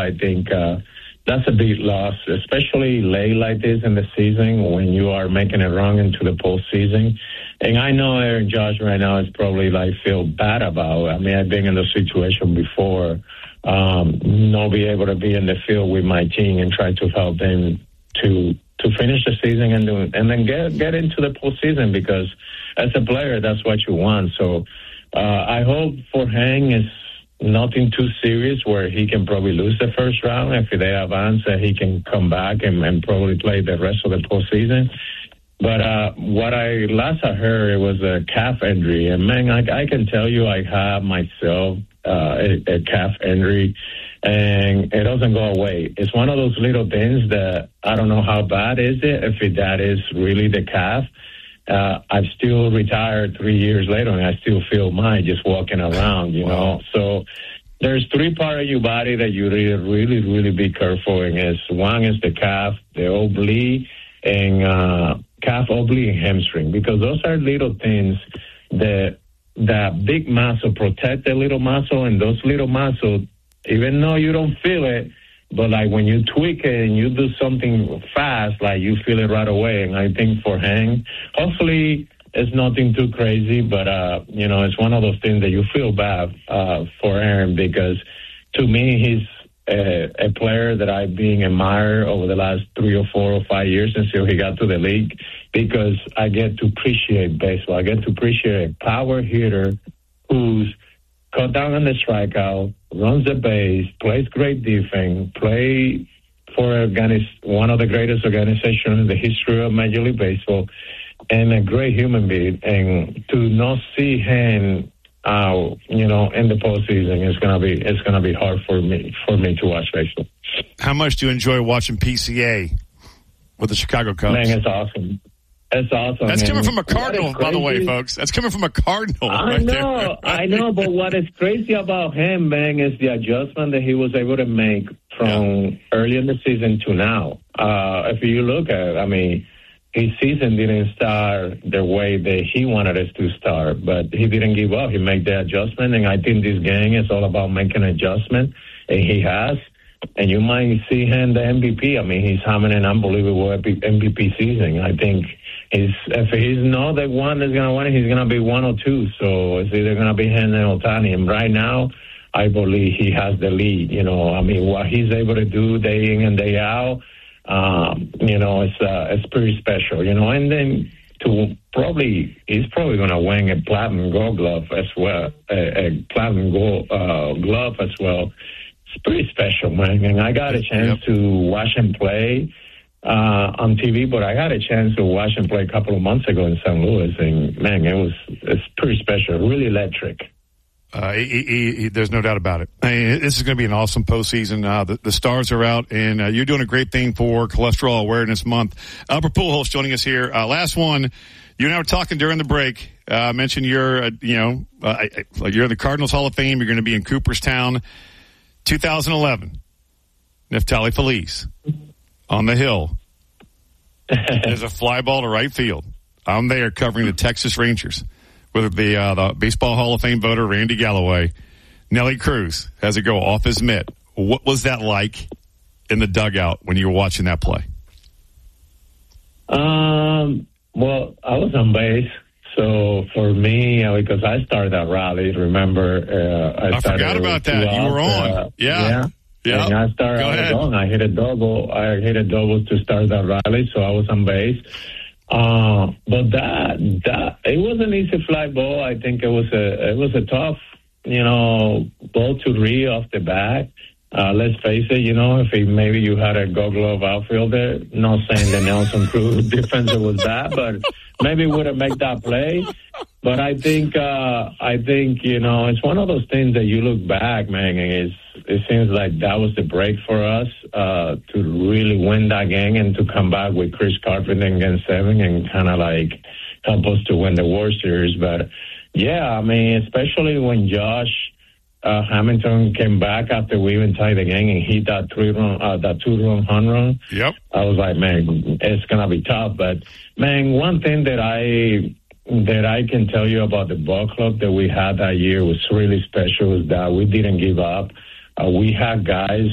I think that's a big loss, especially late like this in the season when you are making a run into the postseason. And I know Aaron Judge right now is probably feel bad about. I mean, I've been in the situation before, not be able to be in the field with my team and try to help them to finish the season and then get into the postseason, because as a player, that's what you want. So I hope for Hank is nothing too serious where he can probably lose the first round. If they advance, he can come back and probably play the rest of the postseason. But what I heard, it was a calf injury. And, man, I can tell you I have myself a calf injury, and it doesn't go away. It's one of those little things that I don't know how bad is it, if that is really the calf. I've still retired 3 years later, and I still feel mine just walking around, you know. So there's three parts of your body that you really, really be careful in. One is the calf, the oblique, and calf oblique and hamstring, because those are little things that big muscle protect the little muscle, and those little muscles, even though you don't feel it, but when you tweak it and you do something fast, you feel it right away. And I think for Hank, hopefully it's nothing too crazy, but, it's one of those things that you feel bad for Aaron, because to me, he's a player that I've been admired over the last 3 or 4 or 5 years until he got to the league, because I get to appreciate baseball. I get to appreciate a power hitter who's cut down on the strikeout, runs the base, plays great defense, play for one of the greatest organizations in the history of Major League Baseball, and a great human being. And to not see him in the postseason, it's gonna be hard for me to watch baseball. How much do you enjoy watching PCA with the Chicago Cubs? Man, it's awesome. It's awesome. That's coming from a Cardinal, by the way, folks. That's coming from a Cardinal. I know, but what is crazy about him, man, is the adjustment that he was able to make from early in the season to now. If you look at it, his season didn't start the way that he wanted us to start, but he didn't give up. He made the adjustment, and I think this game is all about making adjustment, and he has. And you might see him the MVP. He's having an unbelievable MVP season. I think if he's not the one that's going to win, he's going to be 1 or 2. So it's either going to be him and Ohtani. And right now, I believe he has the lead. What he's able to do day in and day out, it's pretty special. And then he's probably going to win a platinum gold glove as well, a platinum gold glove as well. It's pretty special, man. And I got a chance to watch him play on TV, but I had a chance to watch him play a couple of months ago in St. Louis, and man, it's pretty special, really electric. There's no doubt about it. This is going to be an awesome postseason. The stars are out, and you're doing a great thing for Cholesterol Awareness Month. Albert Pujols joining us here. Last one, you and I were talking during the break. I mentioned you're in the Cardinals Hall of Fame. You're going to be in Cooperstown. 2011, Neftali Feliz on the hill. There's a fly ball to right field. I'm there covering the Texas Rangers with the Baseball Hall of Fame voter, Randy Galloway. Nelly Cruz has it go off his mitt. What was that like in the dugout when you were watching that play? Well, I was on base. So for me, because I started that rally, remember? I forgot about that. You were on. Yeah. And I started on. I hit a double. To start that rally, so I was on base. But that it was an easy fly ball. I think it was a tough, ball to read off the bat. Let's face it, if maybe you had a Gold Glove outfielder, not saying the Nelson Cruz defensive was bad, but maybe would have made that play. But I think it's one of those things that you look back, man, and it seems like that was the break for us to really win that game and to come back with Chris Carpenter in Game 7 and kind of help us to win the World Series. But yeah, especially when Josh Hamilton came back after we even tied the game and hit that 2-run home run. Yep. I was like, man, it's gonna be tough. But man, one thing that I can tell you about the ball club that we had that year was really special is that we didn't give up. We had guys